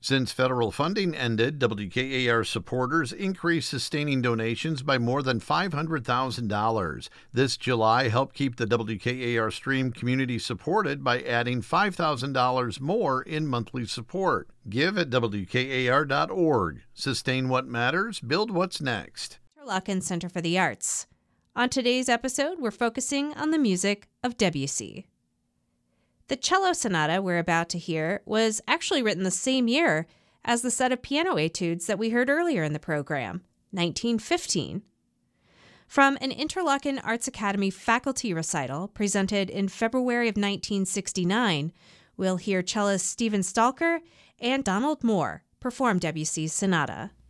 Since federal funding ended, WKAR supporters increased sustaining donations by more than $500,000. This July helped keep the WKAR stream community supported by adding $5,000 more in monthly support. Give at WKAR.org. Sustain what matters, build what's next. Interlochen Center for the Arts. On today's episode, we're focusing on the music of Debussy. The cello sonata we're about to hear was actually written the same year as the set of piano etudes that we heard earlier in the program, 1915. From an Interlochen Arts Academy faculty recital presented in February of 1969, we'll hear cellist Stephen Stalker and Donald Moore perform Debussy's sonata.